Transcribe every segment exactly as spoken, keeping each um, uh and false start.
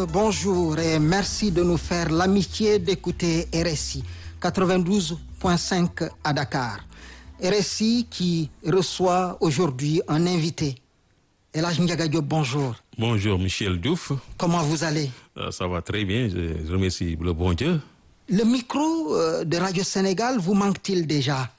bonjour et merci de nous faire l'amitié d'écouter R S I quatre-vingt-douze point cinq à Dakar. R S I qui reçoit aujourd'hui un invité. El Hadj Ndiaga Diop, bonjour. Bonjour Michel Diouf. Comment vous allez? Euh, ça va très bien, je remercie le bon Dieu. Le micro euh, de Radio Sénégal vous manque-t-il déjà?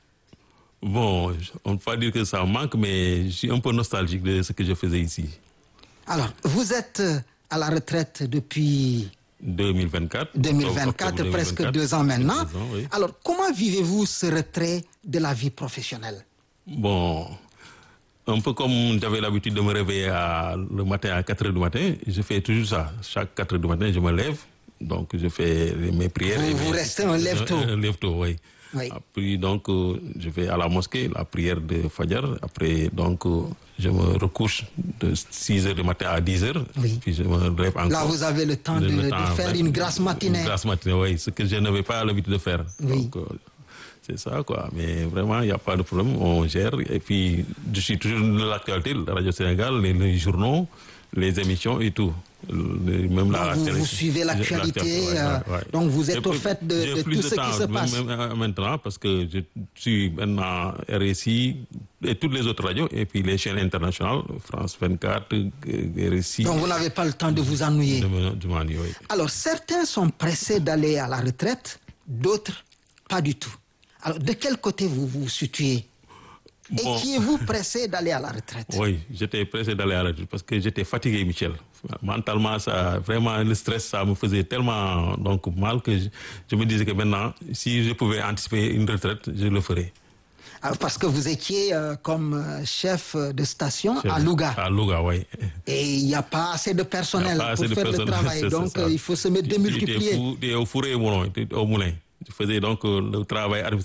Bon, on ne peut pas dire que ça manque, mais je suis un peu nostalgique de ce que je faisais ici. Alors, vous êtes à la retraite depuis deux mille vingt-quatre. deux mille vingt-quatre, octobre presque deux mille vingt-quatre. deux ans maintenant. Deux ans, oui. Alors, comment vivez-vous ce retrait de la vie professionnelle? Bon, un peu comme j'avais l'habitude de me réveiller à, le matin à quatre heures du matin, je fais toujours ça. Chaque quatre heures du matin, je me lève, donc je fais mes prières. Vous, et vous mes, restez un lève-tôt. Un lève-tôt, oui. Oui. Après, donc, euh, je vais à la mosquée, la prière de Fajr. Après, donc, euh, je me recouche de six heures du matin à dix heures. Oui. Puis je me lève encore. Là, vous avez le temps de, Le de temps, faire ouais. une grasse matinée. Une grasse matinée, oui. Ce que je n'avais pas l'habitude de faire. Oui. Donc, euh, c'est ça, quoi. Mais vraiment, il n'y a pas de problème. On gère. Et puis, je suis toujours dans l'actualité, la Radio Sénégal, les, les journaux, les émissions et tout. Le- même la Donc, vous, télé- vous suivez l'actualité, ouais, euh, ouais, ouais. donc vous êtes J'ai au plus- fait de, j'ai de plus tout ce temps, qui se même- passe. même maintenant, parce que je suis maintenant R S I et toutes les autres radios, et puis les chaînes internationales, France vingt-quatre, R S I. Donc vous n'avez pas le temps de vous ennuyer. de me- de m'ennuyer, oui. Alors certains sont pressés d'aller à la retraite, d'autres pas du tout. Alors de quel côté vous vous situez? Et Bon. qui est-vous pressé d'aller à la retraite? Oui, j'étais pressé d'aller à la retraite parce que j'étais fatigué, Michel. Mentalement, ça, vraiment, le stress, ça me faisait tellement donc, mal que je, je me disais que maintenant, si je pouvais anticiper une retraite, je le ferais. Alors, parce que vous étiez euh, comme euh, chef de station à Louga. À Louga, oui. Et il n'y a pas assez de personnel pas assez pour de faire personnel, le travail. c'est- c'est Donc ça. euh, il faut se mettre Tu étais démultiplier. fou- tu étais au four et au moulin. tu étais au moulin. Je faisais donc euh, le travail administratif